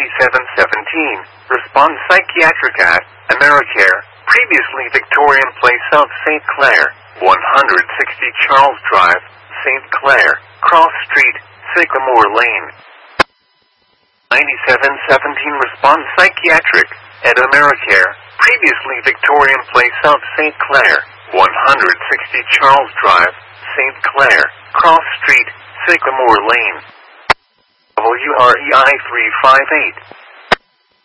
9717. Response Psychiatric at AmeriCare. Previously Victorian Place of St. Clair, 160 Charles Drive, St. Clair, Cross Street, Sycamore Lane. 9717. Response Psychiatric at AmeriCare. Previously Victorian Place of St. Clair, 160 Charles Drive, St. Clair, Cross Street, Sycamore Lane. WREI 358.